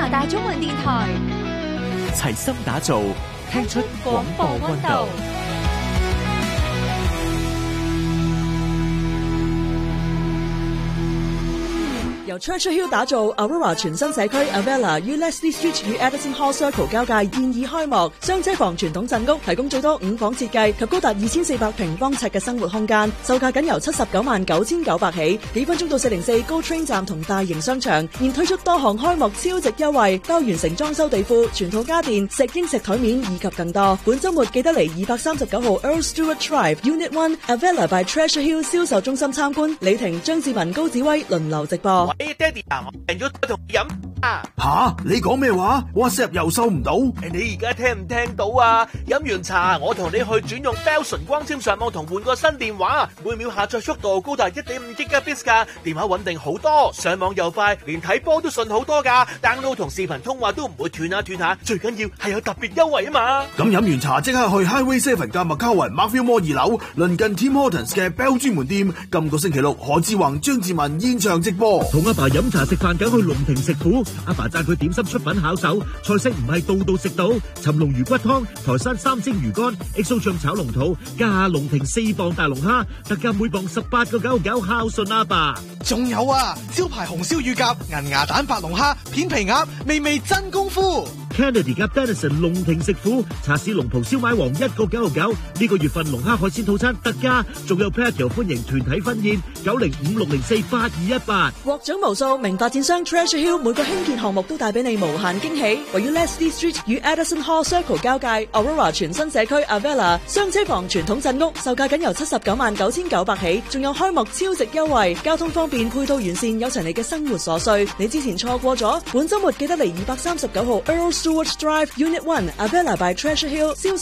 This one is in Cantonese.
華大中文電台， 齊心打造，聽出廣播溫度。 由 Treasure Hill 打造 Aurora 全新社區 Avella 於 Leslie Street 與 Edison Hall Circle 交界現已開幕，雙車房傳統鎮屋提供最多5房設計及高達2400平方尺嘅生活空間，售價僅由799900起，幾分鐘到404高 train 站同大型商場，現推出多項開幕超值優惠，包完成裝修地庫、全套家電、石英石台面以及更多。本週末記得嚟239號 Earl Stewart Drive Unit 1 Avella by Treasure Hill 銷售中心參觀，李婷、張志文、高子威輪流直播。 爹哋啊，我訂咗同你飲啊！ 吓，你講咩話 ？WhatsApp 又收唔到？ 你而家聽唔聽到啊？飲完茶，我同你去轉用 Bell 純光纖上網同換個新電話，每秒下載速度高達 1.5 Gbps 噶，電話穩定好多，上網又快，連睇波都順好多噶 ，download 同視頻通話都唔會斷下，最緊要係有特別優惠啊嘛！ 咁飲完茶即刻去 Highway 7嘅麥卡雲 Markville Mall 2樓，鄰近 Tim Hortons 嘅 Bell 專門店，今個星期六何志宏、張志文現場直播。 同阿爸飲茶食飯梗去龍庭食府，阿爸讚佢點心出品巧手，菜式唔係度度食到，尋龍魚骨湯、台山3星魚乾、XO 醬炒龍肚，加下龍庭4磅大龍蝦，特價每磅18.99，孝順阿爸。 仲有啊，招牌紅燒乳鴿、銀牙蛋白龍蝦、片皮鴨，味味真功夫。 Kennedy 夾 Denison 龍庭食府，茶市龍袍燒賣王1.99，呢個月份龍蝦海鮮套餐特價，仲有 Patio 歡迎團體婚宴，9056048218。 獲獎無數，名發展商 Treasure Hill 每個興建項目都帶俾你無限驚喜。位於 Leslie Street 與 Edison Hall Circle 交界 Aurora 全新社區 Avella 雙車房傳統鎮屋，售價僅由799900起，仲有開幕超值優惠，交通方便，配套完善，有齊你嘅生活所需。你之前錯過咗，本週末記得嚟239號 Earl Stewart Drive Unit 1 Avella by Treasure Hill。